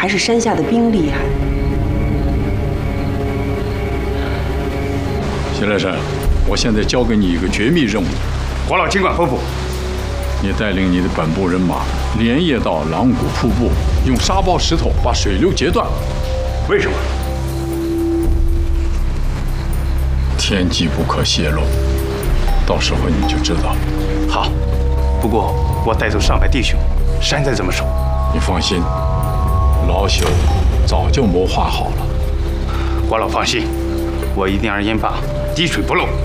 还是山下的兵厉害。 谢来生，我现在交给你一个绝密任务。 黄老尽管吩咐。 你带领你的本部人马，连夜到狼谷瀑布，用沙包石头把水流截断。 为什么？ 天机不可泄露，到时候你就知道了。 好，不过我带走上百弟兄，山寨怎么守？ 你放心，老朽早就谋划好了。 黄老放心，我一定让燕霸滴水不漏。